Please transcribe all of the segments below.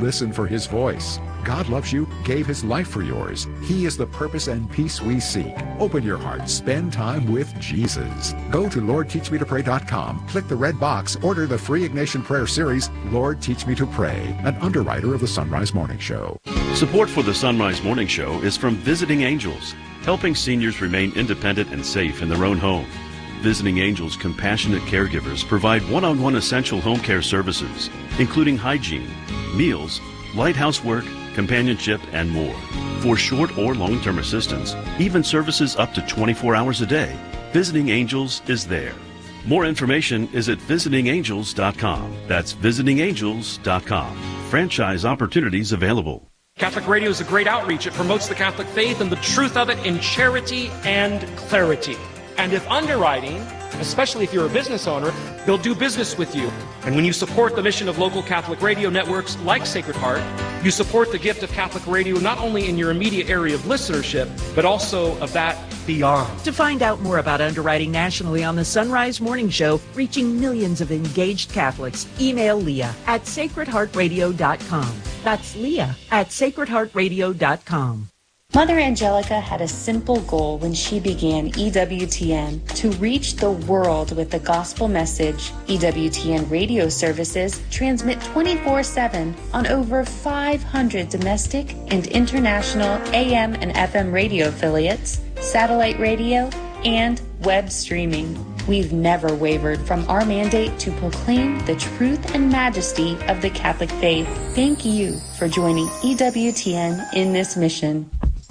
listen for his voice. God loves you, gave his life for yours. He is the purpose and peace we seek. Open your heart. Spend time with Jesus. Go to LordTeachMeToPray.com. Click the red box. Order the free Ignatian Prayer Series, Lord Teach Me to Pray, an underwriter of the Sunrise Morning Show. Support for the Sunrise Morning Show is from Visiting Angels, helping seniors remain independent and safe in their own home. Visiting Angels compassionate caregivers provide one-on-one essential home care services, including hygiene, meals, light housework, companionship, and more. For short or long-term assistance, even services up to 24 hours a day, Visiting Angels is there. More information is at visitingangels.com. That's visitingangels.com. Franchise opportunities available. Catholic Radio is a great outreach. It promotes the Catholic faith and the truth of it in charity and clarity. And if underwriting, especially if you're a business owner, they'll do business with you. And when you support the mission of local Catholic radio networks like Sacred Heart, you support the gift of Catholic radio not only in your immediate area of listenership, but also of that beyond. To find out more about underwriting nationally on the Sunrise Morning Show, reaching millions of engaged Catholics, email Leah at sacredheartradio.com. That's Leah at sacredheartradio.com. Mother Angelica had a simple goal when she began EWTN, to reach the world with the gospel message. EWTN radio services transmit 24/7 on over 500 domestic and international AM and FM radio affiliates, satellite radio, and web streaming. We've never wavered from our mandate to proclaim the truth and majesty of the Catholic faith. Thank you for joining EWTN in this mission.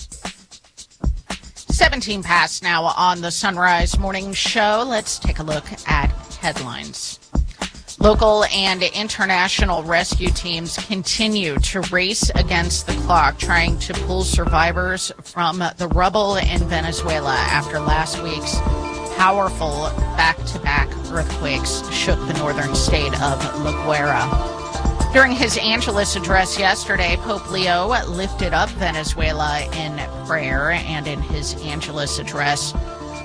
17 past now on the Sunrise Morning Show. Let's take a look at headlines. Local and international rescue teams continue to race against the clock, trying to pull survivors from the rubble in Venezuela after last week's powerful back-to-back earthquakes shook the northern state of La Guaira. During his Angelus address yesterday, Pope Leo lifted up Venezuela in prayer, and in his Angelus address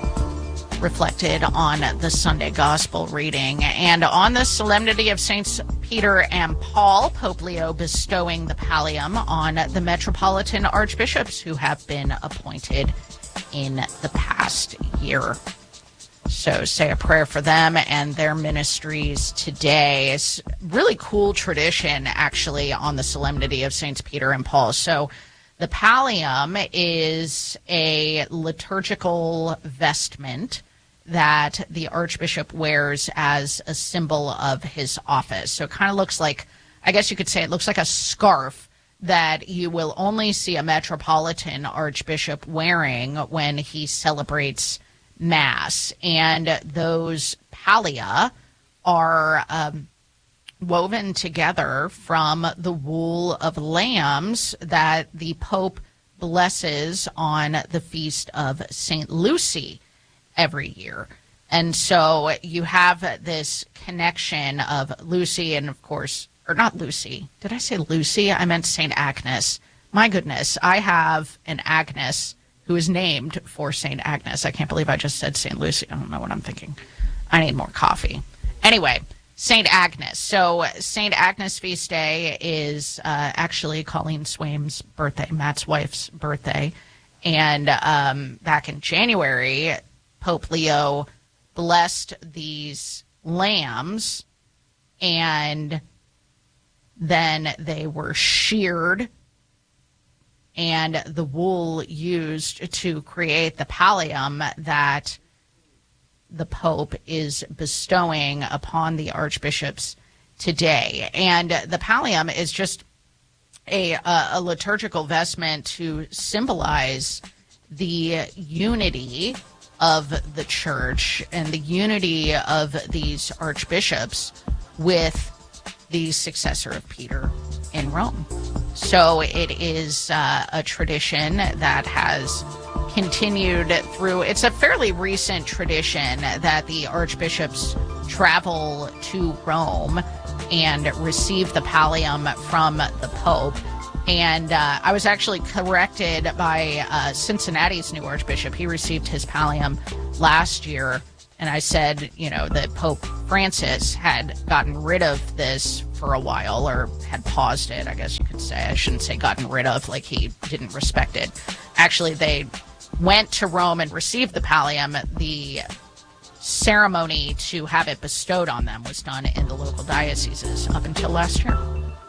reflected on the Sunday Gospel reading. And on the solemnity of Saints Peter and Paul, Pope Leo bestowing the pallium on the metropolitan archbishops who have been appointed in the past year. So say a prayer for them and their ministries today. It's a really cool tradition, actually, on the solemnity of Saints Peter and Paul. So the pallium is a liturgical vestment that the archbishop wears as a symbol of his office. So it kind of looks like, I guess you could say it looks like a scarf that you will only see a metropolitan archbishop wearing when he celebrates Mass. And those pallia are woven together from the wool of lambs that the Pope blesses on the feast of St. Lucy every year. And so you have this connection of Lucy and, of course, or not Lucy. Did I say Lucy? I meant St. Agnes. My goodness, I have an Agnes who is named for St. Agnes. I can't believe I just said St. Lucy. I don't know what I'm thinking. I need more coffee. Anyway, St. Agnes. So St. Agnes Feast Day is actually Colleen Swaim's birthday, Matt's wife's birthday. And back in January, Pope Leo blessed these lambs, and then they were sheared, and the wool used to create the pallium that the Pope is bestowing upon the archbishops today. And the pallium is just a liturgical vestment to symbolize the unity of the church and the unity of these archbishops with the successor of Peter in Rome. So it is a tradition that has continued through. It's a fairly recent tradition that the archbishops travel to Rome and receive the pallium from the Pope. And I was actually corrected by Cincinnati's new archbishop. He received his pallium last year, And I said, that Pope Francis had gotten rid of this for a while, or had paused it, I guess you could say. I shouldn't say gotten rid of, like he didn't respect it. Actually, they went to Rome and received the pallium. The ceremony to have it bestowed on them was done in the local dioceses up until last year.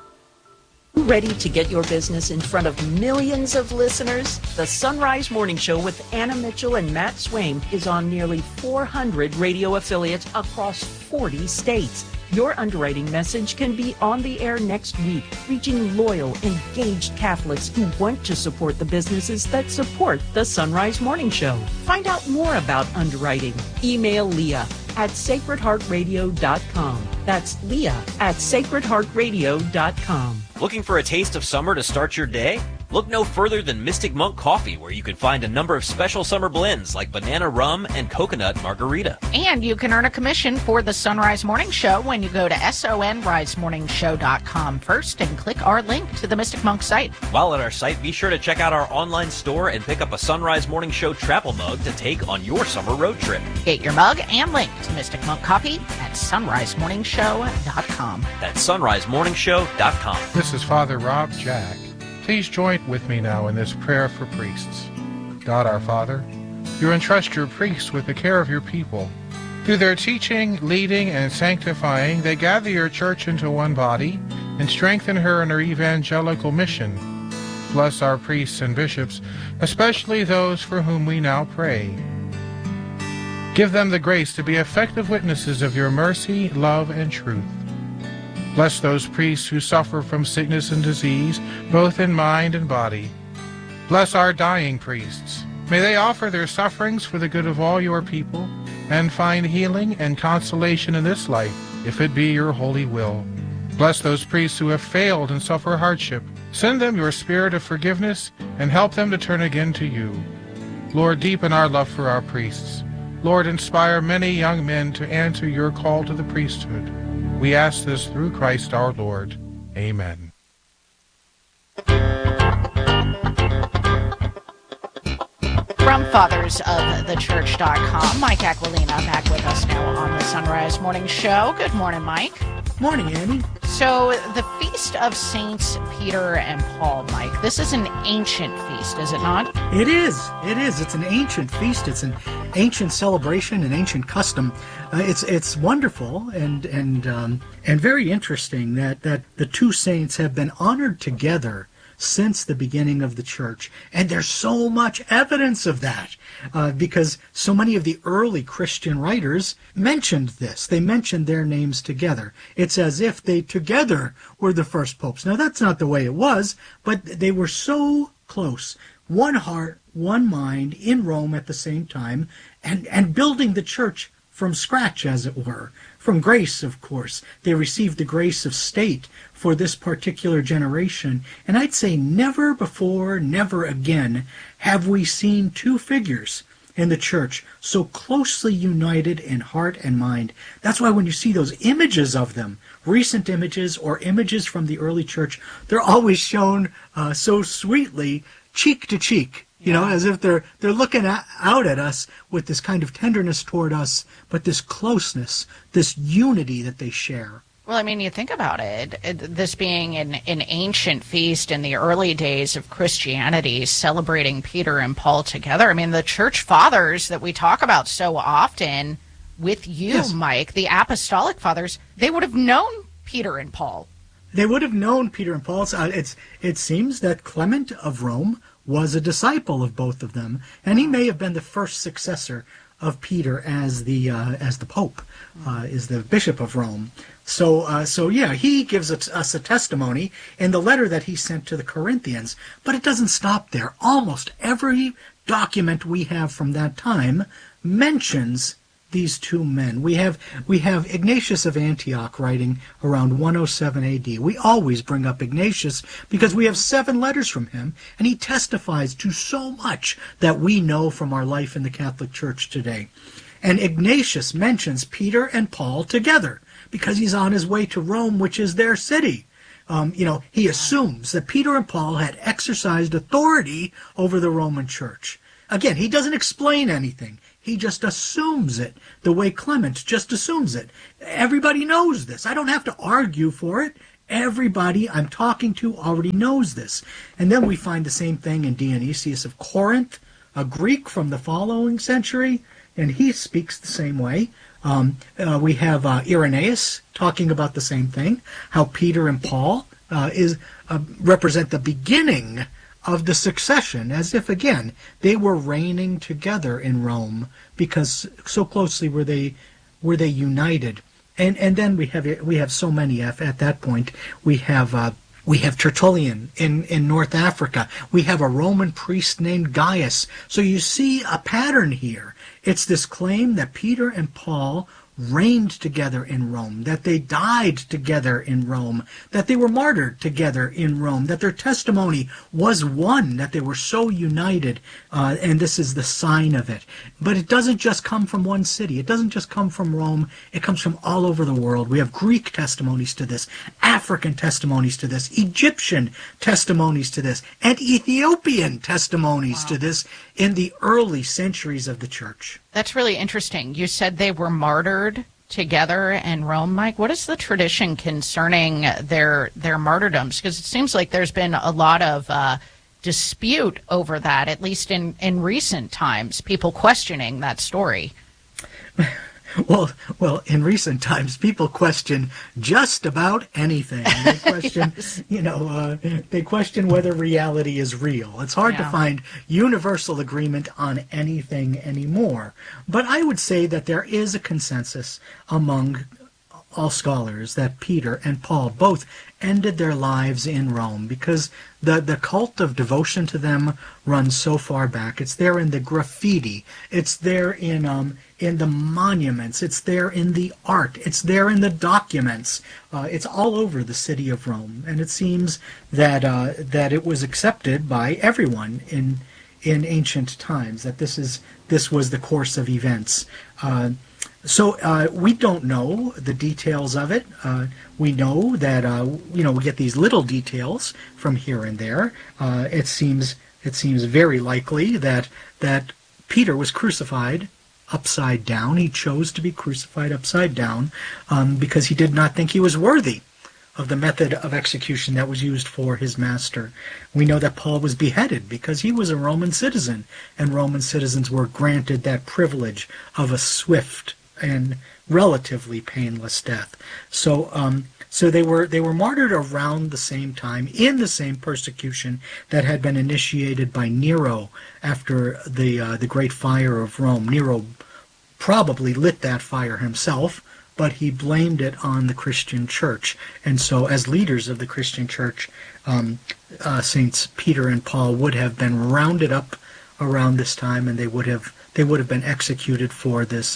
Ready to get your business in front of millions of listeners? The Sunrise Morning Show with Anna Mitchell and Matt Swaim is on nearly 400 radio affiliates across 40 states. Your underwriting message can be on the air next week, reaching loyal, engaged Catholics who want to support the businesses that support the Sunrise Morning Show. Find out more about underwriting. Email Leah at sacredheartradio.com. That's Leah at sacredheartradio.com. Looking for a taste of summer to start your day? Look no further than Mystic Monk Coffee, where you can find a number of special summer blends like banana rum and coconut margarita. And you can earn a commission for the Sunrise Morning Show when you go to sonrisemorningshow.com first and click our link to the Mystic Monk site. While at our site, be sure to check out our online store and pick up a Sunrise Morning Show travel mug to take on your summer road trip. Get your mug and link to Mystic Monk Coffee at sonrisemorningshow.com. That's sonrisemorningshow.com. This is Father Rob Jack. Please join with me now in this prayer for priests. God our Father, you entrust your priests with the care of your people. Through their teaching, leading, and sanctifying, they gather your church into one body and strengthen her in her evangelical mission. Bless our priests and bishops, especially those for whom we now pray. Give them the grace to be effective witnesses of your mercy, love, and truth. Bless those priests who suffer from sickness and disease, both in mind and body. Bless our dying priests. May they offer their sufferings for the good of all your people, and find healing and consolation in this life, if it be your holy will. Bless those priests who have failed and suffer hardship. Send them your spirit of forgiveness, and help them to turn again to you. Lord, deepen our love for our priests. Lord, inspire many young men to answer your call to the priesthood. We ask this through Christ our Lord. Amen. From FathersOfTheChurch.com, Mike Aquilina back with us now on the Sunrise Morning Show. Good morning, Mike. Morning, Annie. So, the Feast of Saints Peter and Paul, Mike, this is an ancient feast, is it not? It is. It is. It's an ancient feast. It's an ancient celebration, an ancient custom. It's wonderful and very interesting that the two saints have been honored together since the beginning of the church. And there's so much evidence of that because so many of the early Christian writers mentioned this. They mentioned their names together. It's as if they together were the first popes. Now, that's not the way it was, but they were so close. One heart, one mind in Rome at the same time, and building the church from scratch, as it were. From grace, of course. They received the grace of state for this particular generation. And I'd say never before, never again have we seen two figures in the church so closely united in heart and mind. That's why when you see those images of them, recent images or images from the early church, they're always shown so sweetly, cheek to cheek. You know, as if they're looking out at us with this kind of tenderness toward us, but this closeness, this unity that they share. Well, I mean, you think about it, this being an ancient feast in the early days of Christianity, celebrating Peter and Paul together. I mean, the church fathers that we talk about so often with you, yes, Mike, the apostolic fathers, they would have known Peter and Paul. They would have known Peter and Paul. It seems that Clement of Rome was a disciple of both of them, and he may have been the first successor of Peter as the Pope, is the Bishop of Rome. So yeah, he gives us a testimony in the letter that he sent to the Corinthians, but it doesn't stop there. Almost every document we have from that time mentions these two men. We have Ignatius of Antioch writing around 107 AD. We always bring up Ignatius because we have 7 letters from him, and he testifies to so much that we know from our life in the Catholic Church today. And Ignatius mentions Peter and Paul together because he's on his way to Rome, which is their city. He assumes that Peter and Paul had exercised authority over the Roman Church. Again, he doesn't explain anything. He just assumes it, the way Clement just assumes it. Everybody knows this. I don't have to argue for it. Everybody I'm talking to already knows this. And then we find the same thing in Dionysius of Corinth, a Greek from the following century, and he speaks the same way. We have Irenaeus talking about the same thing, how Peter and Paul represent the beginning of the succession, as if, again, they were reigning together in Rome, because so closely were they united. And then we have so many at that point. We have Tertullian in North Africa. We have a Roman priest named Gaius. So you see a pattern here. It's this claim that Peter and Paul reigned together in Rome, that they died together in Rome, that they were martyred together in Rome, that their testimony was one, that they were so united, and this is the sign of it. But it doesn't just come from one city. It doesn't just come from Rome. It comes from all over the world. We have Greek testimonies to this, African testimonies to this, Egyptian testimonies to this, and Ethiopian testimonies to this in the early centuries of the church. That's really interesting. You said they were martyred together in Rome, Mike. What is the tradition concerning their martyrdoms? Because it seems like there's been a lot of dispute over that, at least in recent times, people questioning that story. Well, in recent times, people question just about anything. They question, they question whether reality is real. It's hard to find universal agreement on anything anymore. But I would say that there is a consensus among all scholars that Peter and Paul both ended their lives in Rome, because the cult of devotion to them runs so far back. It's there in the graffiti. It's there in the monuments. It's there in the art. It's there in the documents. It's all over the city of Rome, and it seems that it was accepted by everyone in ancient times, that this was the course of events. So we don't know the details of it. We know that we get these little details from here and there. It seems very likely that Peter was crucified upside down. He chose to be crucified upside down because he did not think he was worthy of the method of execution that was used for his master. We know that Paul was beheaded because he was a Roman citizen, and Roman citizens were granted that privilege of a swift and relatively painless death. So they were martyred around the same time, in the same persecution that had been initiated by Nero after the Great Fire of Rome. Nero probably lit that fire himself, but he blamed it on the Christian church. And so as leaders of the Christian church, Saints Peter and Paul would have been rounded up around this time, and they would have been executed for this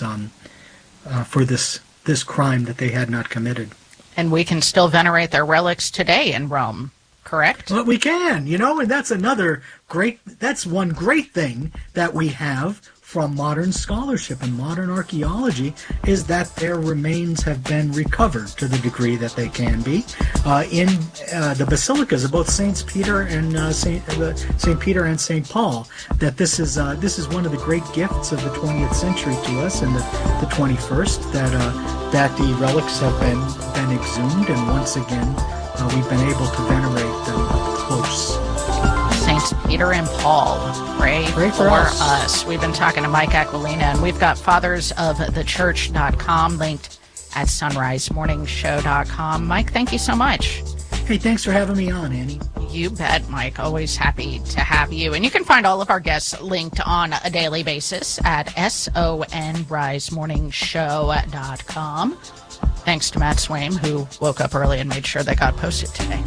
crime that they had not committed. And we can still venerate their relics today in Rome, correct? Well, we can, and that's one great thing that we have from modern scholarship and modern archaeology, is that their remains have been recovered to the degree that they can be in the basilicas of both Saints Peter and Saint Peter and Saint Paul. That this is one of the great gifts of the 20th century to us, and the 21st, that the relics have been exhumed, and once again we've been able to venerate them close. Saints Peter and Paul, pray for us. We've been talking to Mike Aquilina, and we've got fathersofthechurch.com linked at sunrisemorningshow.com. Mike, thank you so much. Hey, thanks for having me on, Annie. You bet, Mike. Always happy to have you. And you can find all of our guests linked on a daily basis at sonrisemorningshow.com. Thanks to Matt Swaim, who woke up early and made sure they got posted today.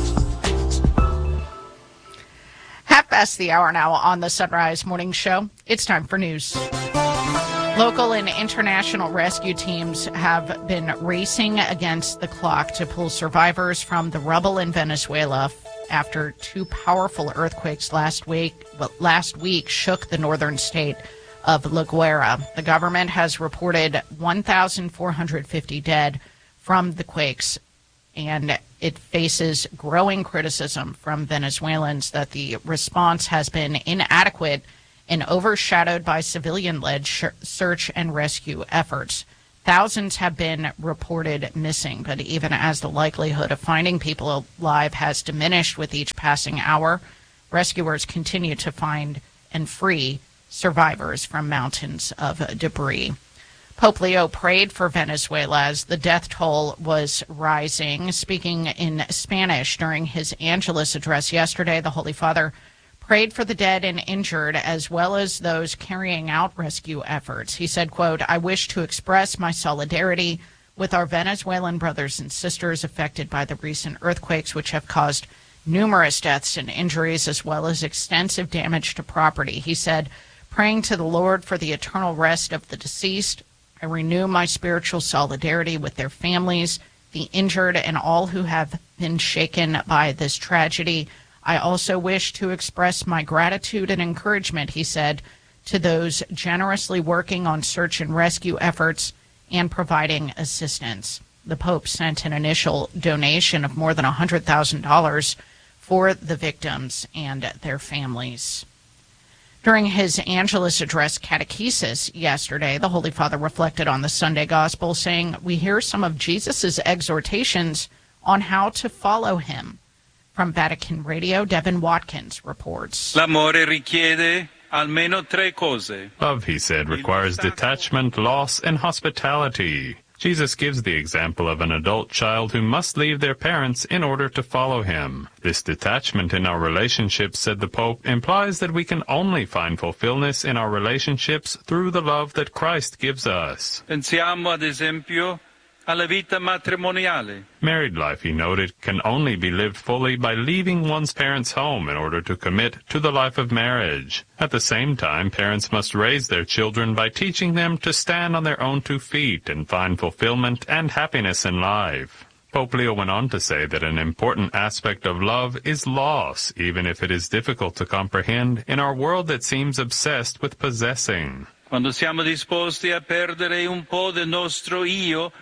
Half past the hour now on the Sunrise Morning Show. It's time for news. Local and international rescue teams have been racing against the clock to pull survivors from the rubble in Venezuela after two powerful earthquakes last week shook the northern state of La Guaira. The government has reported 1,450 dead from the quakes, and it faces growing criticism from Venezuelans that the response has been inadequate and overshadowed by civilian-led search and rescue efforts. Thousands have been reported missing, but even as the likelihood of finding people alive has diminished with each passing hour, rescuers continue to find and free survivors from mountains of debris. Pope Leo prayed for Venezuela as the death toll was rising. Speaking in Spanish during his Angelus address yesterday, the Holy Father prayed for the dead and injured as well as those carrying out rescue efforts. He said, quote, "I wish to express my solidarity with our Venezuelan brothers and sisters affected by the recent earthquakes, which have caused numerous deaths and injuries as well as extensive damage to property." He said, "Praying to the Lord for the eternal rest of the deceased, I renew my spiritual solidarity with their families, the injured, and all who have been shaken by this tragedy. I also wish to express my gratitude and encouragement," he said, "to those generously working on search and rescue efforts and providing assistance." The Pope sent an initial donation of more than $100,000 for the victims and their families. During his Angelus address catechesis yesterday, the Holy Father reflected on the Sunday Gospel, saying, "We hear some of Jesus' exhortations on how to follow him." From Vatican Radio, Devin Watkins reports. L'amore richiede almeno tre cose. Love, he said, requires detachment, loss, and hospitality. Jesus gives the example of an adult child who must leave their parents in order to follow him. This detachment in our relationships, said the Pope, implies that we can only find fulfillment in our relationships through the love that Christ gives us. Pensiamo, ad esempio, alla vita matrimoniale. Married life, he noted, can only be lived fully by leaving one's parents' home in order to commit to the life of marriage. At the same time, parents must raise their children by teaching them to stand on their own 2 feet and find fulfillment and happiness in life. Pope Leo went on to say that an important aspect of love is loss, even if it is difficult to comprehend in our world that seems obsessed with possessing. Quando siamo disposti a perdere un po' del nostro io,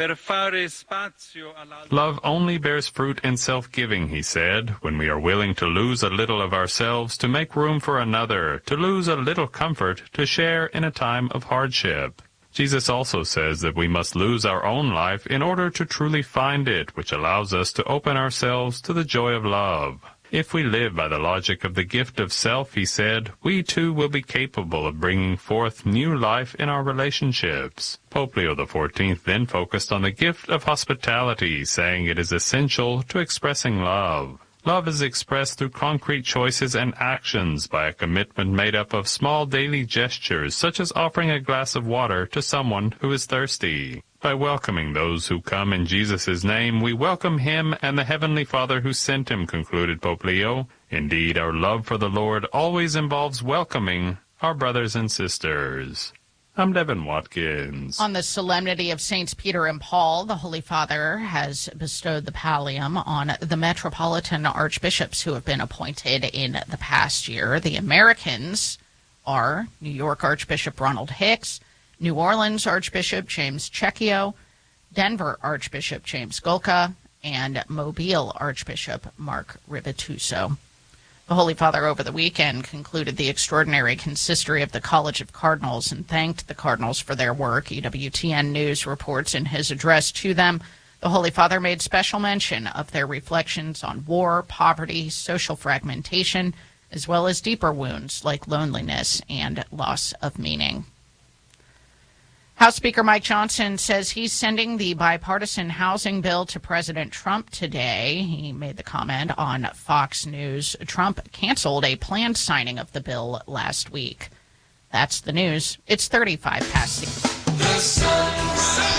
love only bears fruit in self-giving, he said, when we are willing to lose a little of ourselves to make room for another, to lose a little comfort to share in a time of hardship. Jesus also says that we must lose our own life in order to truly find it, which allows us to open ourselves to the joy of love. If we live by the logic of the gift of self, he said, we too will be capable of bringing forth new life in our relationships. Pope Leo XIV then focused on the gift of hospitality, saying it is essential to expressing love. Love is expressed through concrete choices and actions by a commitment made up of small daily gestures, such as offering a glass of water to someone who is thirsty. By welcoming those who come in Jesus' name, we welcome him and the Heavenly Father who sent him, concluded Pope Leo. Indeed, our love for the Lord always involves welcoming our brothers and sisters. I'm Devin Watkins. On the solemnity of Saints Peter and Paul, the Holy Father has bestowed the pallium on the metropolitan archbishops who have been appointed in the past year. The Americans are New York Archbishop Ronald Hicks, New Orleans Archbishop James Cecchio, Denver Archbishop James Golka, and Mobile Archbishop Mark Ribituso. The Holy Father over the weekend concluded the extraordinary consistory of the College of Cardinals and thanked the cardinals for their work. EWTN News reports in his address to them, the Holy Father made special mention of their reflections on war, poverty, social fragmentation, as well as deeper wounds like loneliness and loss of meaning. House Speaker Mike Johnson says he's sending the bipartisan housing bill to President Trump today. He made the comment on Fox News. Trump canceled a planned signing of the bill last week. That's the news. It's 35 past 6. The Sunrise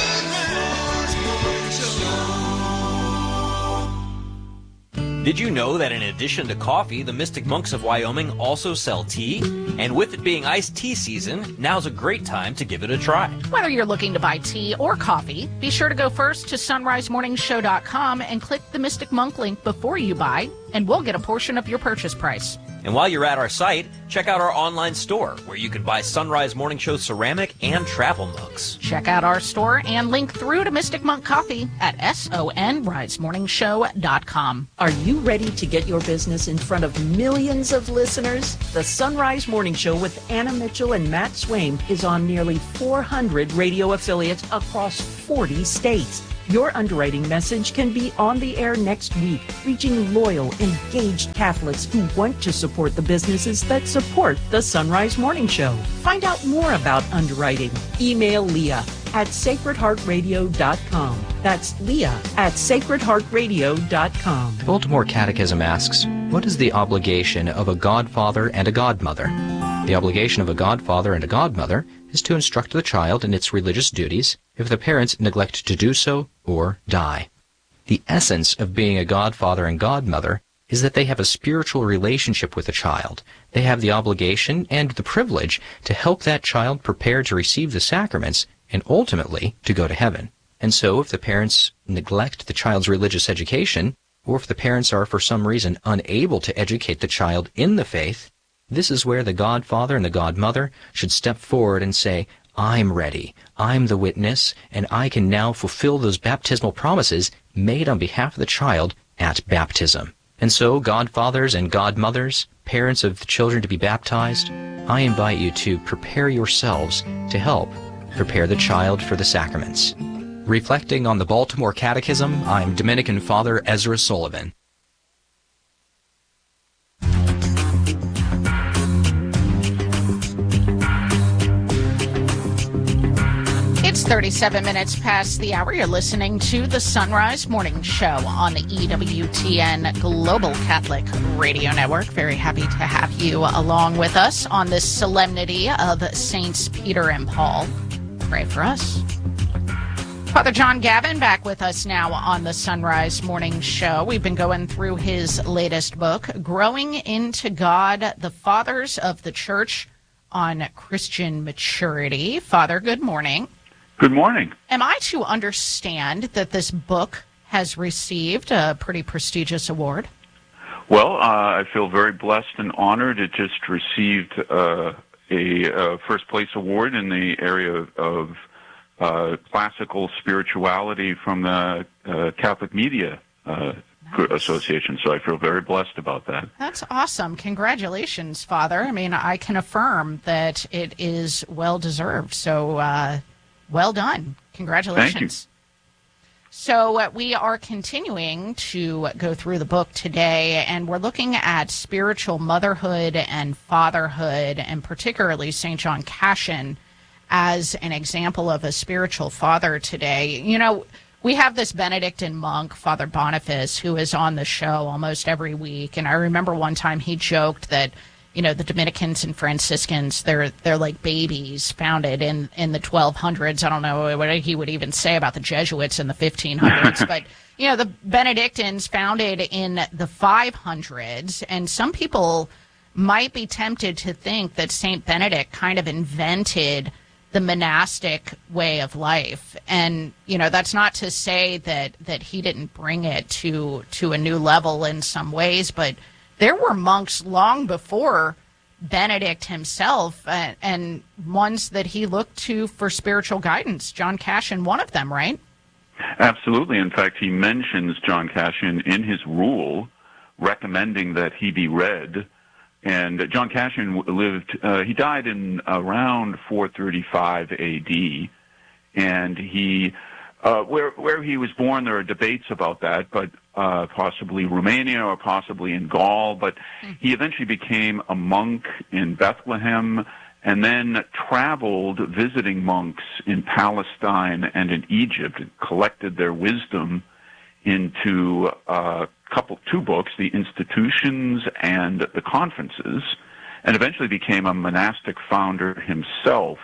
Did you know that in addition to coffee, the Mystic Monks of Wyoming also sell tea? And with it being iced tea season, now's a great time to give it a try. Whether you're looking to buy tea or coffee, be sure to go first to sunrisemorningshow.com and click the Mystic Monk link before you buy and we'll get a portion of your purchase price. And while you're at our site, check out our online store where you can buy Sunrise Morning Show ceramic and travel mugs. Check out our store and link through to Mystic Monk Coffee at sonrisemorningshow.com. Are you ready to get your business in front of millions of listeners? The Sunrise Morning Show with Anna Mitchell and Matt Swaim is on nearly 400 radio affiliates across 40 states. Your underwriting message can be on the air next week, reaching loyal, engaged Catholics who want to support the businesses that support the Sunrise Morning Show. Find out more about underwriting. Email Leah at sacredheartradio.com. That's Leah at sacredheartradio.com. The Baltimore Catechism asks, what is the obligation of a godfather and a godmother? The obligation of a godfather and a godmother is to instruct the child in its religious duties if the parents neglect to do so or die. The essence of being a godfather and godmother is that they have a spiritual relationship with the child. They have the obligation and the privilege to help that child prepare to receive the sacraments and ultimately to go to heaven. And so if the parents neglect the child's religious education, or if the parents are for some reason unable to educate the child in the faith, this is where the godfather and the godmother should step forward and say, I'm ready, I'm the witness, and I can now fulfill those baptismal promises made on behalf of the child at baptism. And so, godfathers and godmothers, parents of the children to be baptized, I invite you to prepare yourselves to help prepare the child for the sacraments. Reflecting on the Baltimore Catechism, I'm Dominican Father Ezra Sullivan. It's 37 minutes past the hour. You're listening to the Sunrise Morning Show on the EWTN Global Catholic Radio Network. Very happy to have you along with us on this solemnity of Saints Peter and Paul. Pray for us. Father John Gavin back with us now on the Sunrise Morning Show. We've been going through his latest book, Growing into God, the Fathers of the Church on Christian Maturity. Father, good morning. Good morning. Am I to understand that this book has received a pretty prestigious award? Well, I feel very blessed and honored. It just received a first place award in the area of classical spirituality from the Catholic Media Association. So I feel very blessed about that. That's awesome. Congratulations, Father. I mean, I can affirm that it is well-deserved. So well done. Congratulations. Thank you. So we are continuing to go through the book today, and we're looking at spiritual motherhood and fatherhood, and particularly St. John Cassian as an example of a spiritual father today. You know, we have this Benedictine monk, Father Boniface, who is on the show almost every week, and I remember one time he joked that, you know, the Dominicans and Franciscans, they're like babies founded in the 1200s. I don't know what he would even say about the Jesuits in the 1500s, but, you know, the Benedictines founded in the 500s, and some people might be tempted to think that St. Benedict kind of invented the monastic way of life. And, you know, that's not to say that he didn't bring it to a new level in some ways, but there were monks long before Benedict himself, and ones that he looked to for spiritual guidance. John Cassian, one of them, right? Absolutely. In fact, he mentions John Cassian in his rule, recommending that he be read. And John Cassian he died in around 435 A.D., and he, where he was born, there are debates about that, but possibly Romania or possibly in Gaul, but he eventually became a monk in Bethlehem and then traveled visiting monks in Palestine and in Egypt and collected their wisdom into two books, the Institutions and the Conferences, and eventually became a monastic founder himself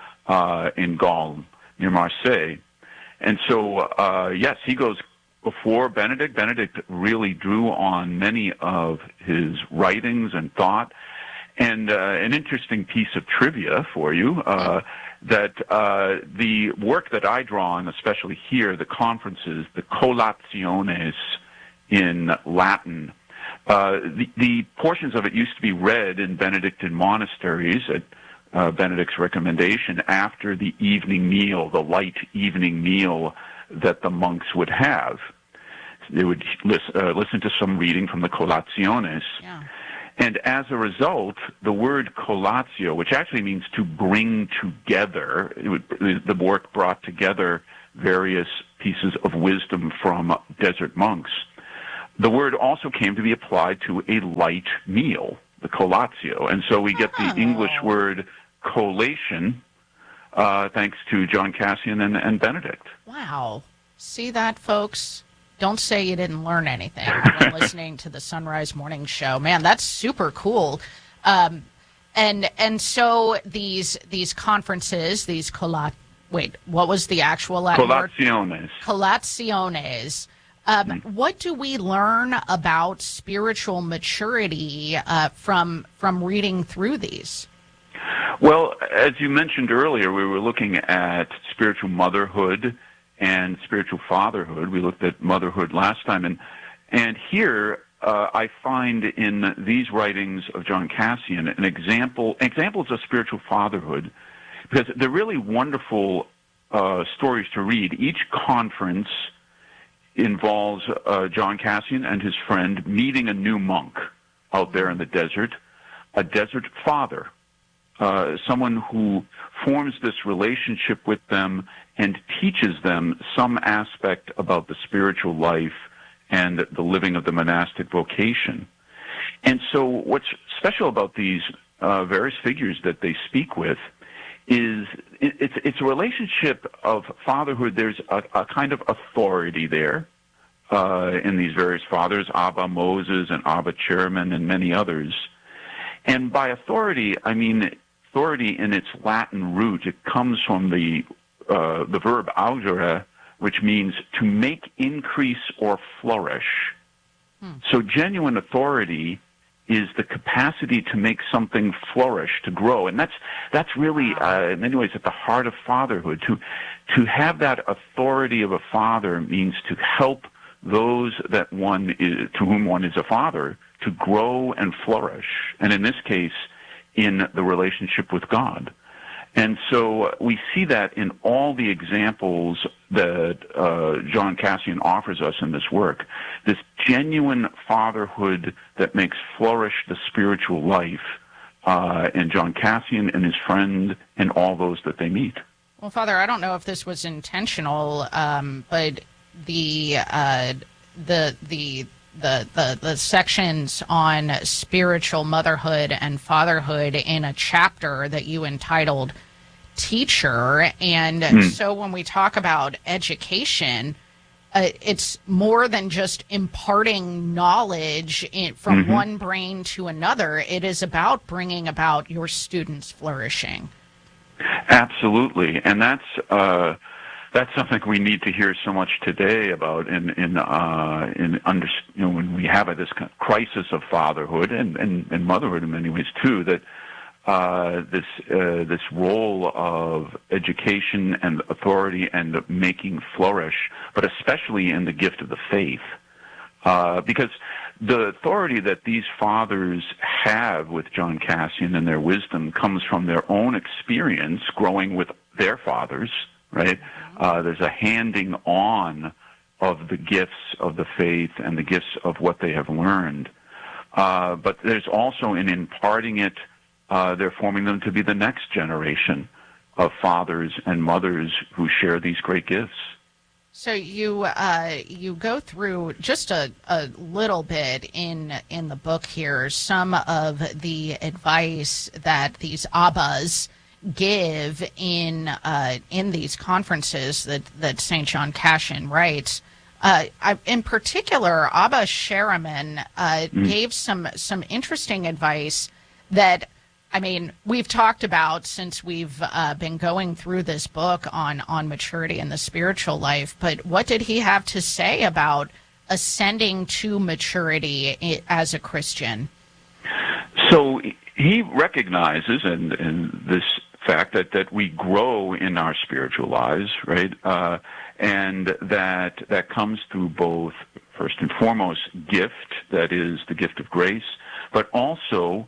in Gaul, near Marseille. And so, yes, he goes before Benedict. Benedict really drew on many of his writings and thought. And an interesting piece of trivia for you, that the work that I draw on, especially here, the Conferences, the Collationes in Latin, The portions of it used to be read in Benedictine monasteries at Benedict's recommendation after the evening meal, the light evening meal that the monks would have. They would listen to some reading from the Collationes. Yeah. And as a result, the word collatio, which actually means to bring together, the work brought together various pieces of wisdom from desert monks. The word also came to be applied to a light meal, the collatio. And so we get the English word collation, thanks to John Cassian and Benedict. Wow. See that, folks? Don't say you didn't learn anything when listening to the Sunrise Morning Show. Man, that's super cool. And so these conferences, these what was the actual Latin word? Collationes. What do we learn about spiritual maturity from reading through these? Well, as you mentioned earlier, we were looking at spiritual motherhood and spiritual fatherhood. We looked at motherhood last time, and here I find in these writings of John Cassian examples of spiritual fatherhood, because they're really wonderful stories to read. Each conference involves John Cassian and his friend meeting a new monk out there in the desert, a desert father, someone who forms this relationship with them and teaches them some aspect about the spiritual life and the living of the monastic vocation. And so what's special about these various figures that they speak with is it's a relationship of fatherhood. There's a kind of authority there in these various fathers, Abba Moses and Abba Chairman and many others. And by authority, I mean authority in its Latin root. It comes from the verb audere, which means to make, increase, or flourish. So genuine authority is the capacity to make something flourish, to grow. And that's really, in many ways, at the heart of fatherhood. To have that authority of a father means to help those to whom one is a father to grow and flourish. And in this case, in the relationship with God. And so we see that in all the examples that John Cassian offers us in this work, this genuine fatherhood that makes flourish the spiritual life in John Cassian and his friend and all those that they meet. Well, Father, I don't know if this was intentional, but the sections on spiritual motherhood and fatherhood in a chapter that you entitled Teacher. And so when we talk about education, it's more than just imparting knowledge from one brain to another. It is about bringing about your students' flourishing. Absolutely. And that's something we need to hear so much today about when we have this kind of crisis of fatherhood and motherhood in many ways too, that this role of education and authority and making flourish, but especially in the gift of the faith, because the authority that these fathers have with John Cassian and their wisdom comes from their own experience growing with their fathers. Right? There's a handing on of the gifts of the faith and the gifts of what they have learned. But there's also in imparting it, they're forming them to be the next generation of fathers and mothers who share these great gifts. So you go through just a little bit in the book here, some of the advice that these abbas give in these conferences that St. John Cassian writes. In particular, Abba Sheraman gave some interesting advice that, I mean, we've talked about since we've been going through this book on maturity in the spiritual life. But what did he have to say about ascending to maturity as a Christian? So he recognizes in this fact that we grow in our spiritual lives, right? And that comes through both first and foremost gift, that is the gift of grace, but also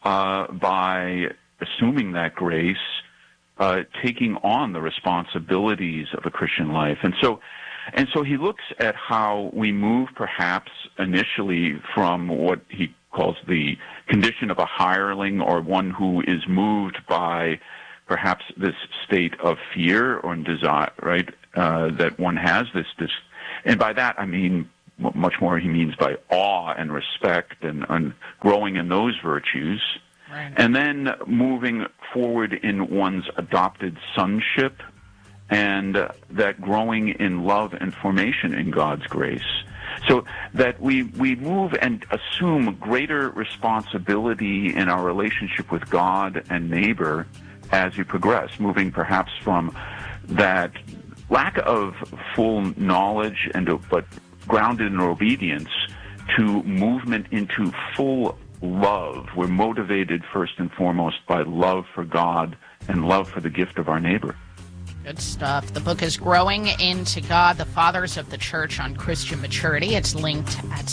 by assuming that grace, taking on the responsibilities of a Christian life. And so he looks at how we move perhaps initially from what he calls the condition of a hireling, or one who is moved by perhaps this state of fear or desire, right, that one has this, and by that I mean much more he means by awe and respect and growing in those virtues. Right. And then moving forward in one's adopted sonship, and that growing in love and formation in God's grace. So that we move and assume greater responsibility in our relationship with God and neighbor as we progress, moving perhaps from that lack of full knowledge but grounded in obedience to movement into full love. We're motivated first and foremost by love for God and love for the gift of our neighbor. Good stuff. The book is Growing into God, the Fathers of the Church on Christian Maturity. It's linked at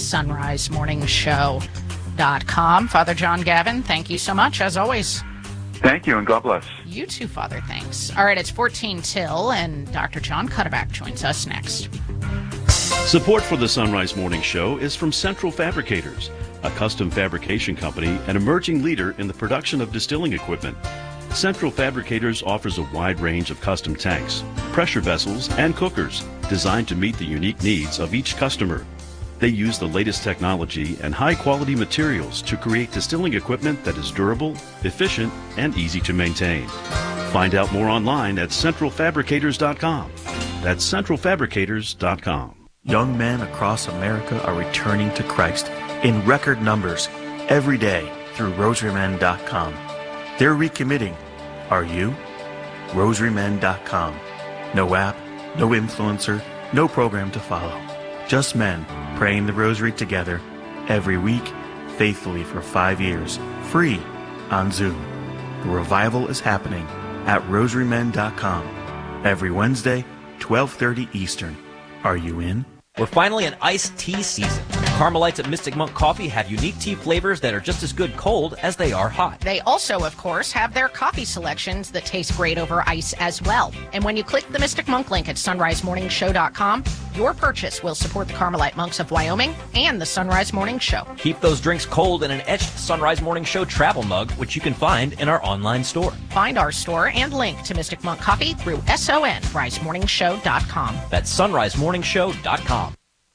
sunrisemorningshow.com. Father John Gavin, thank you so much, as always. Thank you, and God bless. You too, Father. Thanks. All right, it's 14 till, and Dr. John Cuddeback joins us next. Support for the Sunrise Morning Show is from Central Fabricators, a custom fabrication company and emerging leader in the production of distilling equipment. Central Fabricators offers a wide range of custom tanks, pressure vessels, and cookers designed to meet the unique needs of each customer. They use the latest technology and high-quality materials to create distilling equipment that is durable, efficient, and easy to maintain. Find out more online at centralfabricators.com. That's centralfabricators.com. Young men across America are returning to Christ in record numbers every day through rosarymen.com. They're recommitting. Are you? rosarymen.com. No app, no influencer, no program to follow. Just men praying the rosary together every week, faithfully for 5 years, free on Zoom. The revival is happening at rosarymen.com every Wednesday, 12:30 Eastern. Are you in? We're finally in iced tea season. Carmelites at Mystic Monk Coffee have unique tea flavors that are just as good cold as they are hot. They also, of course, have their coffee selections that taste great over ice as well. And when you click the Mystic Monk link at sunrisemorningshow.com, your purchase will support the Carmelite Monks of Wyoming and the Sunrise Morning Show. Keep those drinks cold in an etched Sunrise Morning Show travel mug, which you can find in our online store. Find our store and link to Mystic Monk Coffee through sunrisemorningshow.com. That's sunrisemorningshow.com.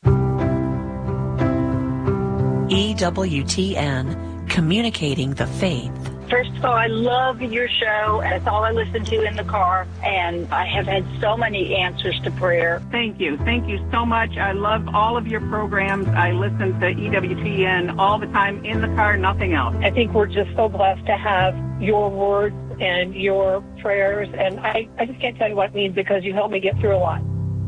EWTN, communicating the faith. First of all, I love your show. That's all I listen to in the car, and I have had so many answers to prayer. Thank you. Thank you so much. I love all of your programs. I listen to EWTN all the time in the car, nothing else. I think we're just so blessed to have your words and your prayers, and I just can't tell you what it means because you helped me get through a lot.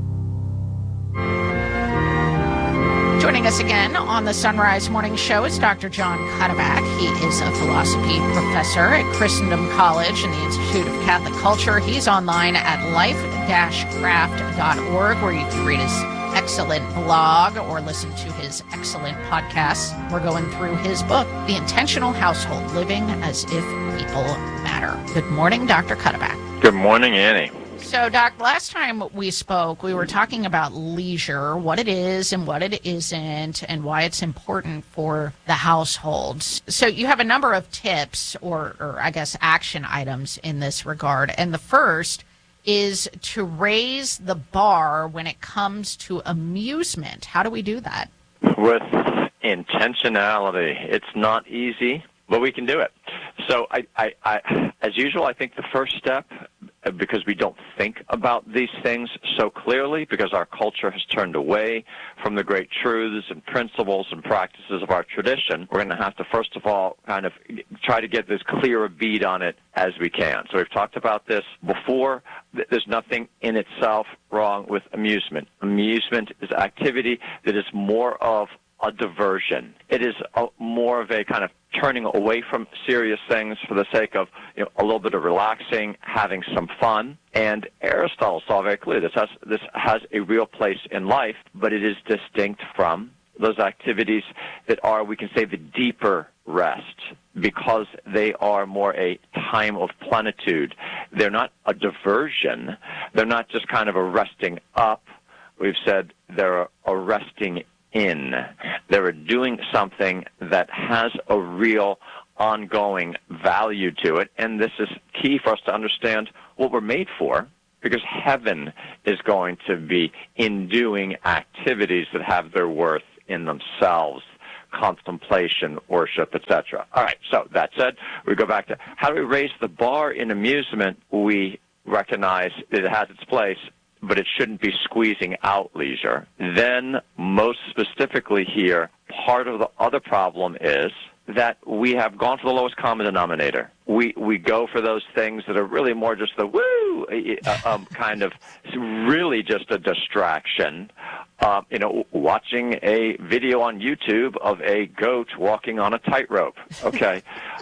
Joining us again on the Sunrise Morning Show is Dr. John Cuddeback. He is a philosophy professor at Christendom College and the Institute of Catholic Culture. He's online at life-craft.org, where you can read his excellent blog or listen to his excellent podcasts. We're going through his book, The Intentional Household, Living as If People Matter. Good morning, Dr. Cuddeback. Good morning, Annie. So, Doc, last time we spoke, we were talking about leisure, what it is and what it isn't, and why it's important for the households. So you have a number of tips or I guess, action items in this regard. And the first is to raise the bar when it comes to amusement. How do we do that? With intentionality. It's not easy, but we can do it. So I as usual, I think the first step, because we don't think about these things so clearly, because our culture has turned away from the great truths and principles and practices of our tradition, we're going to have to, first of all, kind of try to get as clear a bead on it as we can. So we've talked about this before. There's nothing in itself wrong with amusement. Amusement is activity that is more of a diversion. It is more of a kind of turning away from serious things for the sake of a little bit of relaxing, having some fun. And Aristotle saw very clearly this has a real place in life, but it is distinct from those activities that are, we can say, the deeper rest, because they are more a time of plenitude. They're not a diversion. They're not just kind of a resting up. We've said they're a resting in. They're doing something that has a real ongoing value to it, and this is key for us to understand what we're made for, because heaven is going to be in doing activities that have their worth in themselves: contemplation, worship, etc. All right, so that said, we go back to how do we raise the bar in amusement? We recognize that it has its place, but it shouldn't be squeezing out leisure. Then, most specifically here, part of the other problem is that we have gone for the lowest common denominator. We go for those things that are really more just the woo, kind of really just a distraction. Watching a video on YouTube of a goat walking on a tightrope. Okay,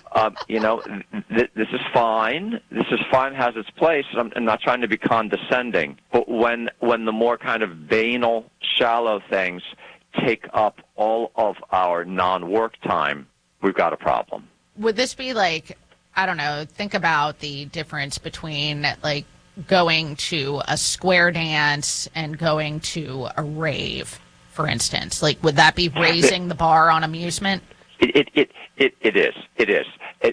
this is fine. This is fine, has its place. I'm not trying to be condescending, but when the more kind of banal, shallow things take up all of our non-work time, we've got a problem. Would this be like, I don't know, think about the difference between like going to a square dance and going to a rave, for instance? Like, would that be raising the bar on amusement? It is.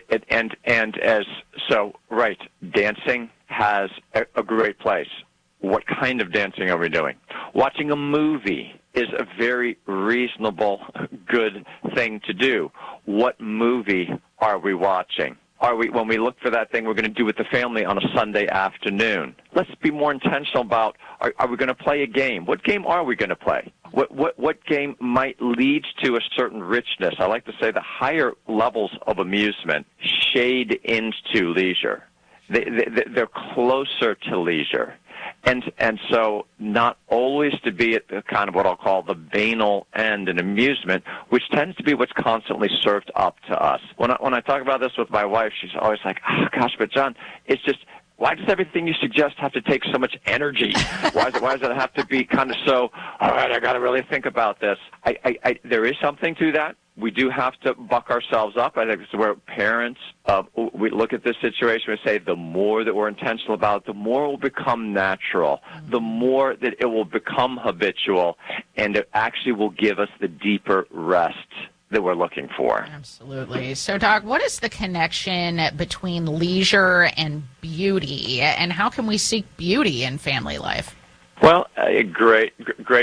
And as so, right, dancing has a great place. What kind of dancing are we doing? Watching a movie is a very reasonable, good thing to do. What movie are we watching? When we look for that thing we're going to do with the family on a Sunday afternoon? Let's be more intentional about, are we going to play a game? What game are we going to play? What game might lead to a certain richness? I like to say the higher levels of amusement shade into leisure. They're closer to leisure. And so not always to be at the kind of what I'll call the banal end in amusement, which tends to be what's constantly served up to us. When I talk about this with my wife, she's always like, oh, gosh, but John, it's just, why does everything you suggest have to take so much energy? Why does it have to be kind of so, all right, I got to really think about this? There is something to that. We do have to buck ourselves up. I think this is where parents, we look at this situation and say the more that we're intentional about it, the more it will become natural, the more that it will become habitual, and it actually will give us the deeper rest that we're looking for. Absolutely. So, Doc, what is the connection between leisure and beauty, and how can we seek beauty in family life? Well, a great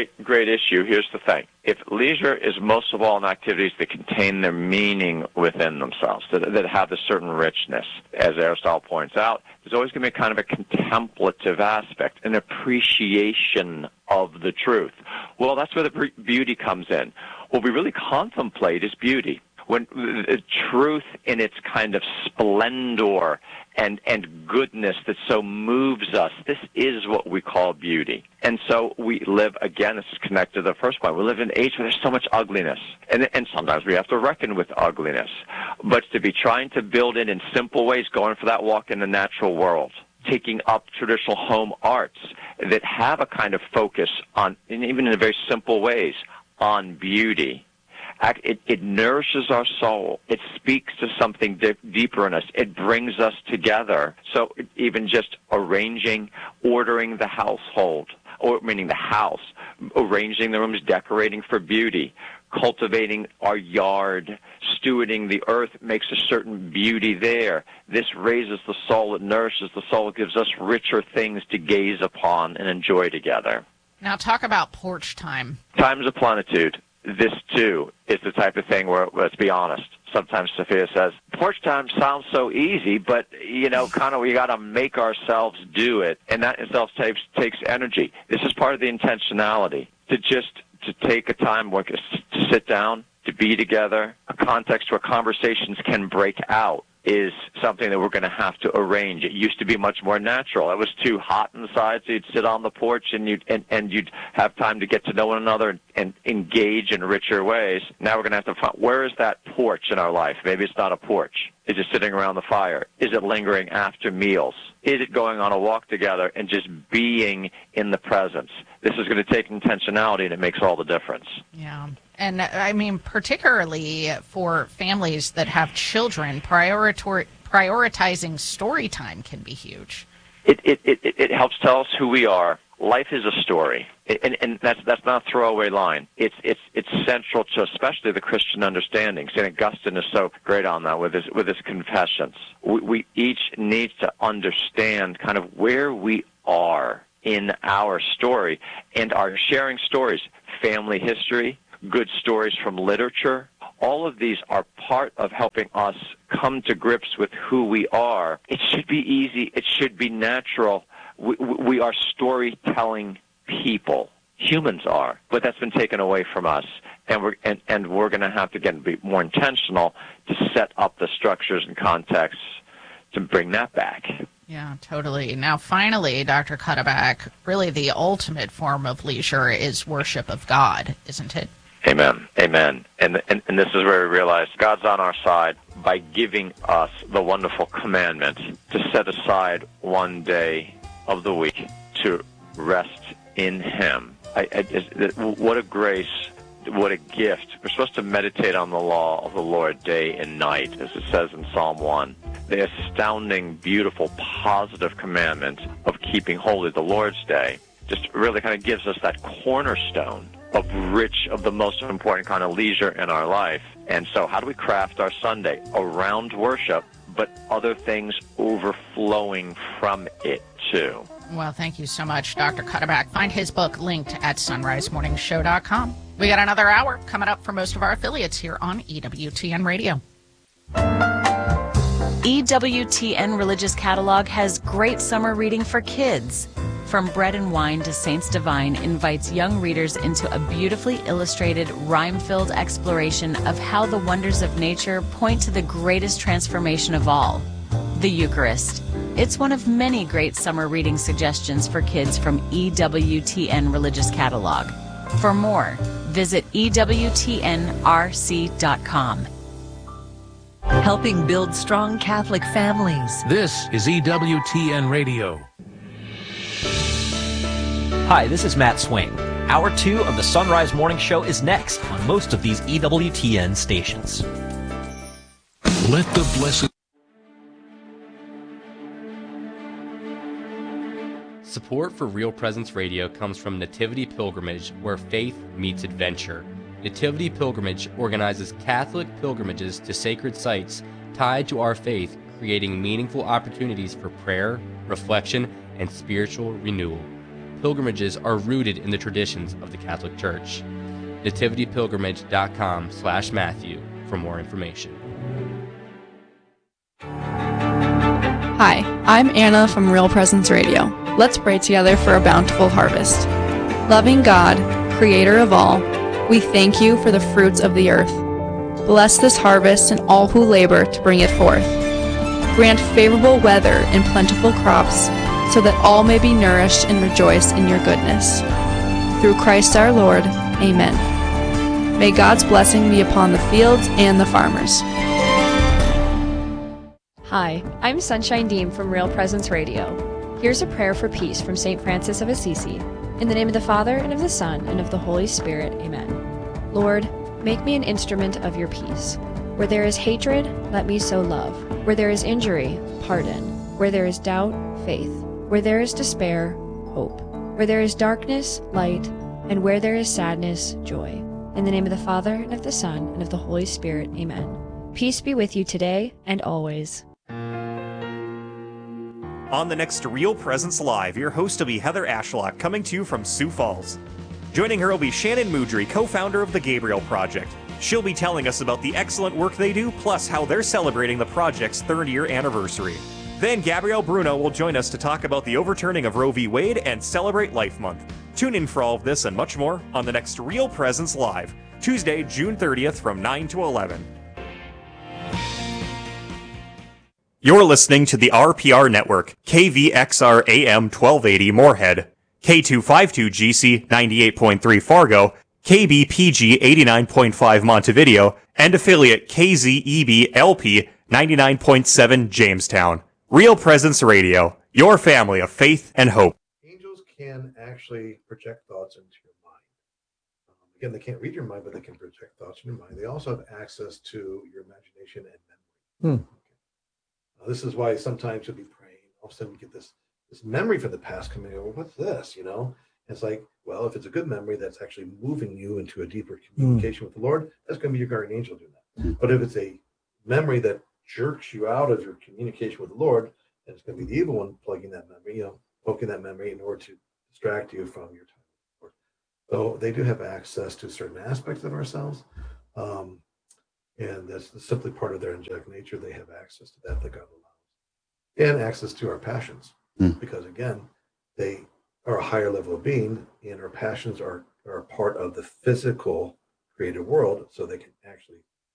issue. Here's the thing. If leisure is most of all in activities that contain their meaning within themselves, that have a certain richness, as Aristotle points out, there's always going to be kind of a contemplative aspect, an appreciation of the truth. Well, that's where the beauty comes in. What we really contemplate is beauty. When the truth in its kind of splendor and goodness that so moves us, this is what we call beauty. And so we live, again, this is connected to the first point, we live in an age where there's so much ugliness. And sometimes we have to reckon with ugliness. But to be trying to build it in simple ways, going for that walk in the natural world, taking up traditional home arts that have a kind of focus on, and even in very simple ways, on beauty. It nourishes our soul. It speaks to something deeper in us. It brings us together. So even just ordering the household, or meaning the house, arranging the rooms, decorating for beauty, cultivating our yard, stewarding the earth makes a certain beauty there. This raises the soul. It nourishes the soul. It gives us richer things to gaze upon and enjoy together. Now talk about porch time. Times of plenitude. This, too, is the type of thing where, let's be honest, sometimes Sophia says, porch time sounds so easy, but, kind of we got to make ourselves do it, and that itself takes energy. This is part of the intentionality, to take a time to sit down, to be together, a context where conversations can break out. is something that we're going to have to arrange. It used to be much more natural. It was too hot inside, so you'd sit on the porch and you'd have time to get to know one another and engage in richer ways. Now we're going to have to find, where is that porch in our life? Maybe it's not a porch. Is it sitting around the fire? Is it lingering after meals? Is it going on a walk together and just being in the presence? This is going to take intentionality, and it makes all the difference. Yeah. And I mean, particularly for families that have children, prioritizing story time can be huge. It helps tell us who we are. Life is a story, and that's not a throwaway line. It's central to especially the Christian understanding. St. Augustine is so great on that with his Confessions. We each need to understand kind of where we are in our story and are sharing stories, family history, good stories from literature. All of these are part of helping us come to grips with who we are. It should be easy. It should be natural. We are storytelling people. Humans are, but that's been taken away from us, and we're going to have to again be more intentional to set up the structures and contexts to bring that back. Yeah, totally. Now, finally, Dr. Cuddeback, really the ultimate form of leisure is worship of God, isn't it? Amen. Amen. And this is where we realize God's on our side by giving us the wonderful commandment to set aside one day of the week to rest in Him. What a grace, what a gift. We're supposed to meditate on the law of the Lord day and night, as it says in Psalm 1. The astounding, beautiful, positive commandment of keeping holy the Lord's Day just really kind of gives us that cornerstone of the most important kind of leisure in our life. And so how do we craft our Sunday around worship, but other things overflowing from it too? Well, thank you so much, Dr. Cuddeback. Find his book linked at sunrisemorningshow.com. We got another hour coming up for most of our affiliates here on EWTN Radio. EWTN Religious Catalog has great summer reading for kids. From Bread and Wine to Saints Divine invites young readers into a beautifully illustrated, rhyme-filled exploration of how the wonders of nature point to the greatest transformation of all, the Eucharist. It's one of many great summer reading suggestions for kids from EWTN Religious Catalog. For more, visit EWTNRC.com. Helping build strong Catholic families. This is EWTN Radio. Hi, this is Matt Swain. Hour 2 of the Sunrise Morning Show is next on most of these EWTN stations. Let the blessed... Support for Real Presence Radio comes from Nativity Pilgrimage, where faith meets adventure. Nativity Pilgrimage organizes Catholic pilgrimages to sacred sites tied to our faith, creating meaningful opportunities for prayer, reflection, and spiritual renewal. Pilgrimages are rooted in the traditions of the Catholic Church. nativitypilgrimage.com/Matthew for more information. Hi, I'm Anna from Real Presence Radio. Let's pray together for a bountiful harvest. Loving God, creator of all, we thank you for the fruits of the earth. Bless this harvest and all who labor to bring it forth. Grant favorable weather and plentiful crops, so that all may be nourished and rejoice in your goodness. Through Christ our Lord, amen. May God's blessing be upon the fields and the farmers. Hi, I'm Sunshine Deem from Real Presence Radio. Here's a prayer for peace from St. Francis of Assisi. In the name of the Father, and of the Son, and of the Holy Spirit, amen. Lord, make me an instrument of your peace. Where there is hatred, let me sow love. Where there is injury, pardon. Where there is doubt, faith. Where there is despair, hope. Where there is darkness, light. And where there is sadness, joy. In the name of the Father, and of the Son, and of the Holy Spirit, amen. Peace be with you today and always. On the next Real Presence Live, your host will be Heather Ashlock, coming to you from Sioux Falls. Joining her will be Shannon Moudry, co-founder of the Gabriel Project. She'll be telling us about the excellent work they do, plus how they're celebrating the project's 3rd-year anniversary. Then Gabrielle Bruno will join us to talk about the overturning of Roe v. Wade and celebrate Life Month. Tune in for all of this and much more on the next Real Presence Live, Tuesday, June 30th from 9 to 11. You're listening to the RPR Network, KVXR AM 1280 Moorhead, K252GC 98.3 Fargo, KBPG 89.5 Montevideo, and affiliate KZEB LP 99.7 Jamestown. Real Presence Radio, your family of faith and hope. Angels can actually project thoughts into your mind. Again, they can't read your mind, but they can project thoughts in your mind. They also have access to your imagination and memory. This is why sometimes you'll be praying, all of a sudden you get this memory from the past coming over. What's this? It's like, well, if it's a good memory that's actually moving you into a deeper communication with the Lord, that's going to be your guardian angel doing that. But if it's a memory that jerks you out of your communication with the Lord, then it's going to be the evil one plugging that memory, poking that memory in order to distract you from your time with the Lord. So they do have access to certain aspects of ourselves. And that's simply part of their angelic nature. They have access to that God allows. And access to our passions. Because again, they are a higher level of being, and our passions are part of the physical created world, so they can actually.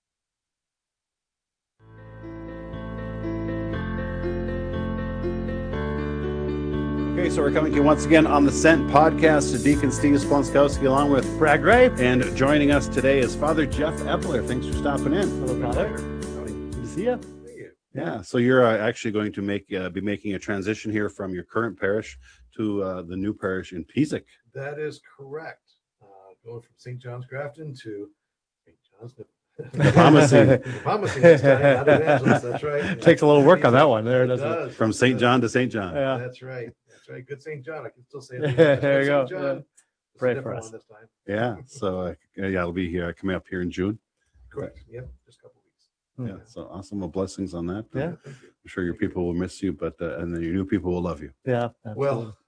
Okay, so we're coming to you once again on the Sent podcast to Deacon Steve Splonskowski along with Brad Gray. And joining us today is Father Jeff Epler. Thanks for stopping in. Hello, Father. Good to see you. Yeah, so you're actually going to be making a transition here from your current parish to the new parish in Pisac. That is correct. Going from St. John's Grafton to St. John's Promising this time, not Evangelist, that's right. Takes a little work on that one there, doesn't it? From St. John to St. John. Yeah. That's right. Good St. John. I can still say it. There you go. John. Pray for us. This time. Yeah. So it'll be here coming up here in June. Correct. Yep. Just a couple weeks. Yeah. So awesome. Well, blessings on that. Yeah. I'm sure your people will miss you, but and then your new people will love you. Yeah. Absolutely. Well.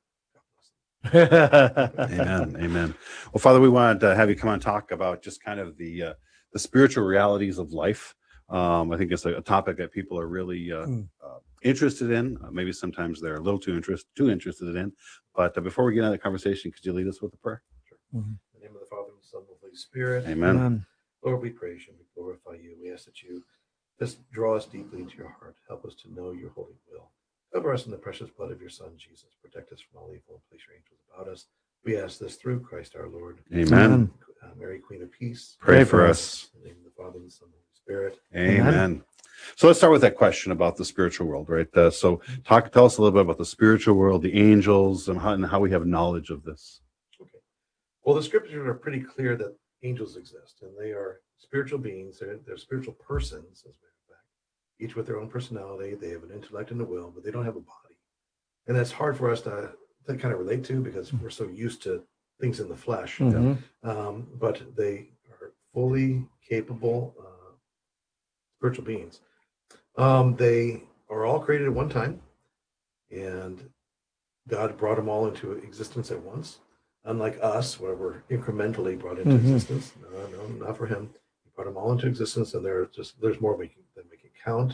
Amen. Well, Father, we wanted to have you come on and talk about just kind of the spiritual realities of life. I think it's a topic that people are really interested in. Maybe sometimes they're a little too interested in. But before we get into the conversation, could you lead us with a prayer? Sure. In the name of the Father, and the Son, and the Holy Spirit. Amen. Lord, we praise you and we glorify you. We ask that you just draw us deeply into your heart. Help us to know your holy will. Cover us in the precious blood of your Son, Jesus. Protect us from all evil and place your angels about us. We ask this through Christ our Lord. Amen. Mary, Queen of Peace. Pray for us. In the name of the Father, and the Son, and the Holy Spirit. Amen. So let's start with that question about the spiritual world, right? So tell us a little bit about the spiritual world, the angels, and how we have knowledge of this. Okay. Well, the scriptures are pretty clear that angels exist, and they are spiritual beings. They're spiritual persons, as a matter of fact, each with their own personality. They have an intellect and a will, but they don't have a body. And that's hard for us to kind of relate to because we're so used to things in the flesh. But they are fully capable spiritual beings. They are all created at one time, and God brought them all into existence at once. Unlike us, where we're incrementally brought into existence. No, not for him. He brought them all into existence, and there's more than we can count.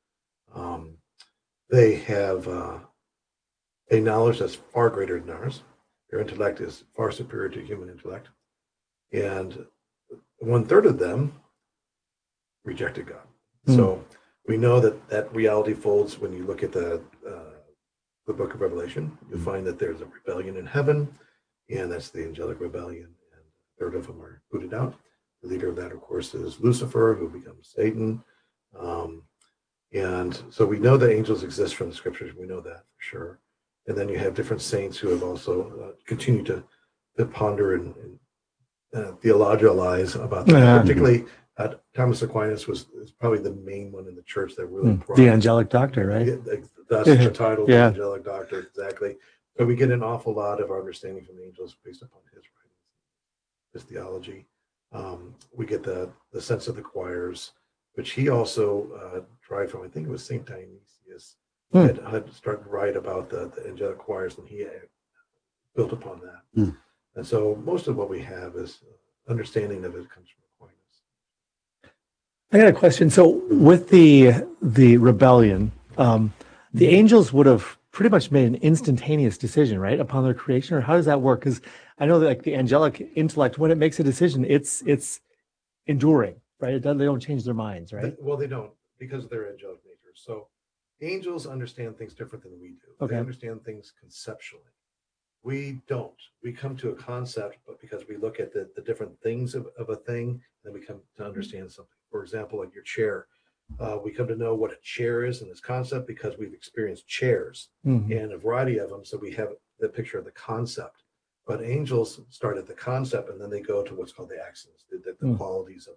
They have a knowledge that's far greater than ours. Their intellect is far superior to human intellect. And 1/3 of them rejected God. So we know that reality folds when you look at the book of Revelation. You'll find that there's a rebellion in heaven, and that's the angelic rebellion. And 1/3 of them are booted out. The leader of that, of course, is Lucifer, who becomes Satan. And so we know that angels exist from the scriptures. We know that for sure. And then you have different saints who have also continued to ponder and theologize about that. Particularly, Thomas Aquinas is probably the main one in the church that really brought the angelic doctor, right? That's the title, the angelic doctor, exactly. So we get an awful lot of our understanding from the angels based upon his writings, his theology. We get the sense of the choirs, which he also derived from, I think it was St. Dionysius, had started to write about the angelic choirs, and he built upon that. And so most of what we have is understanding of it comes from Aquinas. I got a question. So with the rebellion, the angels would have pretty much made an instantaneous decision, right, upon their creation, or how does that work? Because I know that like the angelic intellect, when it makes a decision, it's enduring, right? They don't change their minds, right? Well, they don't, because of their angelic nature. So Angels understand things different than we do. Okay. They understand things conceptually. We don't. We come to a concept, but because we look at the different things of a thing, then we come to understand something. For example, like your chair. We come to know what a chair is in this concept because we've experienced chairs and a variety of them. So we have the picture of the concept. But angels start at the concept and then they go to what's called the axons, the qualities of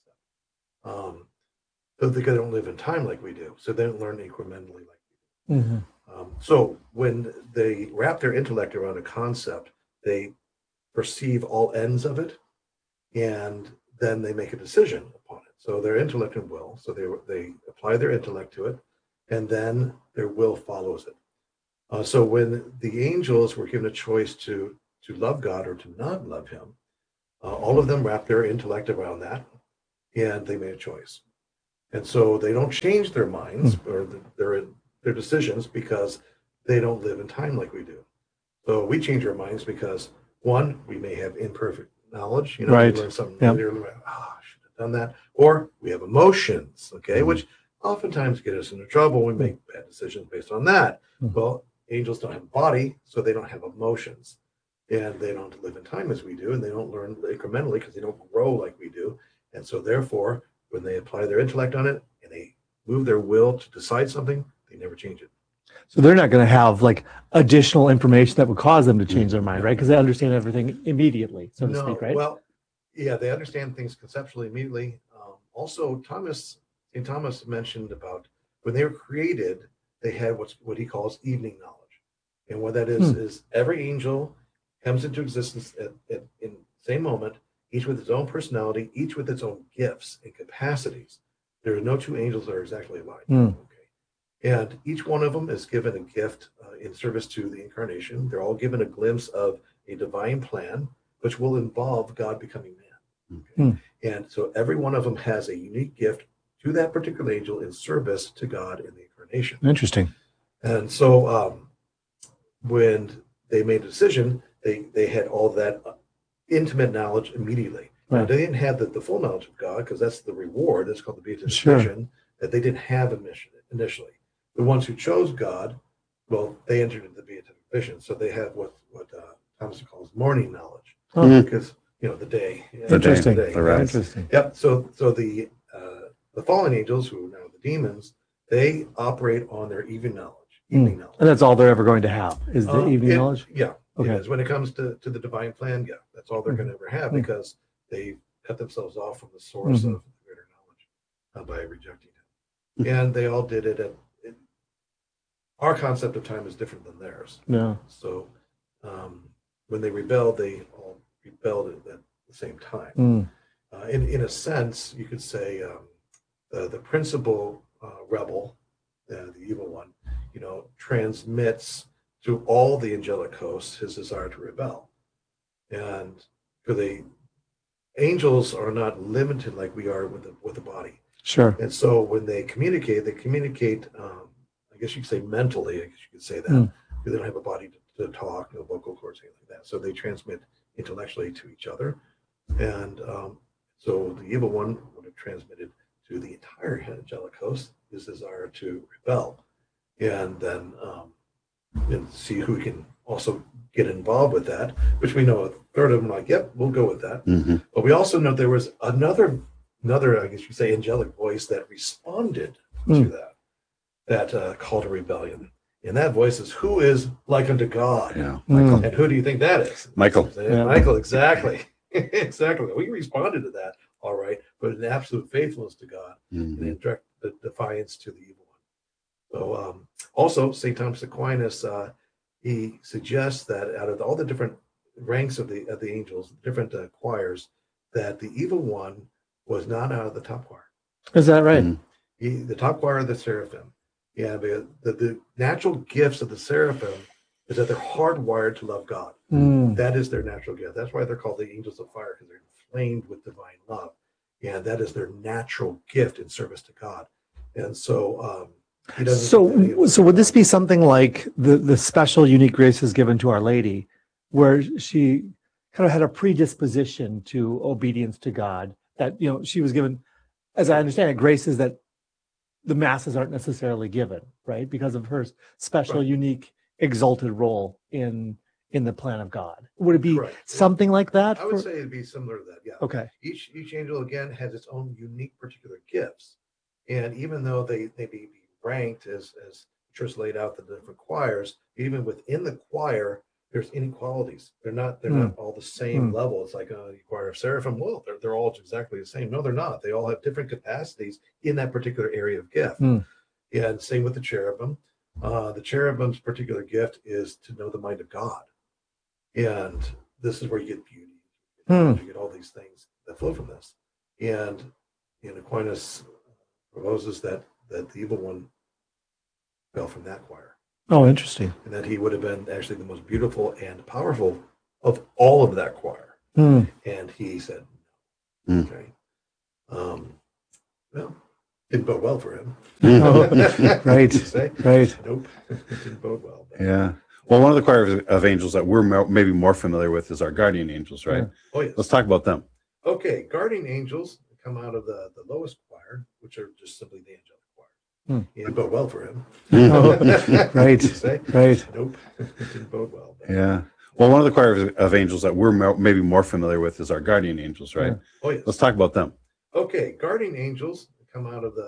the concept. So they don't live in time like we do. So they don't learn incrementally like we do. So when they wrap their intellect around a concept, they perceive all ends of it, and then they make a decision upon it. So their intellect and will, so they apply their intellect to it, and then their will follows it. So when the angels were given a choice to love God or to not love him, all of them wrapped their intellect around that, and they made a choice. And so they don't change their minds or their decisions because they don't live in time like we do. So we change our minds because, one, we may have imperfect knowledge. You know, Right. we learn something later, and we're like, I should have done that. Or we have emotions, okay, which oftentimes get us into trouble. We make bad decisions based on that. Well, angels don't have a body, so they don't have emotions. And they don't live in time as we do, and they don't learn incrementally because they don't grow like we do. And so therefore, when they apply their intellect on it and they move their will to decide something, they never change it. So they're not going to have like additional information that would cause them to change their mind, right? Because they understand everything immediately, so to speak, right? Well, yeah, they understand things conceptually immediately. Also, St. Thomas mentioned about when they were created, they had what he calls evening knowledge. And what that is every angel comes into existence in the same moment, each with its own personality, each with its own gifts and capacities. There are no two angels that are exactly alike. Okay. And each one of them is given a gift in service to the incarnation. They're all given a glimpse of a divine plan, which will involve God becoming man. Okay. And so every one of them has a unique gift to that particular angel in service to God in the incarnation. Interesting. And so when they made a decision, they had all that intimate knowledge immediately. Now, they didn't have the full knowledge of God because that's the reward. That's called the beatific vision that they didn't have initially. The ones who chose God, well, they entered into the beatific vision, so they had what Thomas calls morning knowledge, because the day. Interesting. The rest. Interesting. Yep. So the fallen angels, who are now the demons, they operate on their evening knowledge. And that's all they're ever going to have is the evening knowledge. Yeah. Okay. It is. When it comes to the divine plan, yeah, that's all they're going to ever have because they cut themselves off from the source of greater knowledge by rejecting it. And they all did it our concept of time is different than theirs. Yeah. So when they rebelled, they all rebelled at the same time. In a sense, you could say the principal rebel, the evil one, transmits to all the angelic hosts his desire to rebel. And for the angels are not limited like we are with the body. Sure. And so when they communicate, I guess you could say mentally, I guess you could say that, because they don't have a body to talk, no vocal cords, anything like that. So they transmit intellectually to each other. And so the evil one would have transmitted to the entire angelic host his desire to rebel. And then and see who can also get involved with that, which we know a third of them like, yep, we'll go with that. But we also know there was another, I guess you could say, angelic voice that responded to that call to rebellion. And that voice is, who is like unto God? Yeah, Michael. And who do you think that is? Michael. Michael, exactly. Exactly. We responded to that, all right, but in absolute faithfulness to God and in direct defiance to the evil one. So also, St. Thomas Aquinas, he suggests that out of all the different ranks of the angels, different choirs, that the evil one was not out of the top choir. Is that right? The top choir of the seraphim. Yeah, the natural gifts of the seraphim is that they're hardwired to love God. That is their natural gift. That's why they're called the angels of fire, because they're inflamed with divine love. And that is their natural gift in service to God. And so So would this be something like the special unique graces given to Our Lady, where she kind of had a predisposition to obedience to God, that she was given, as I understand it, graces that the masses aren't necessarily given, right? Because of her special, Right. unique, exalted role in the plan of God. Would it be Correct. something like that? I would say it'd be similar to that. Yeah. Okay. Each angel again has its own unique particular gifts, and even though they be ranked as church laid out the different choirs, even within the choir, there's inequalities. They're not all the same level. It's like the choir of seraphim. Well, they're all exactly the same. No, they're not. They all have different capacities in that particular area of gift. And same with the cherubim. The cherubim's particular gift is to know the mind of God. And this is where you get beauty. You get all these things that flow from this. And Aquinas proposes that the evil one fell from that choir. Oh, interesting. And that he would have been actually the most beautiful and powerful of all of that choir. And he said no. Okay. Well, didn't bode well for him. Right. Right. Nope. Didn't bode well. Yeah. Well, one of the choir of angels that we're maybe more familiar with is our guardian angels, right? Oh, yes. Let's talk about them. Okay. Guardian angels come out of the lowest choir, which are just simply the angelic choir. He didn't bode well for him. Right. Right. Nope. Didn't bode well. Yeah. Well, one of the choir of angels that we're maybe more familiar with is our guardian angels, right? Oh, yes. Let's talk about them. Okay. Guardian angels come out of the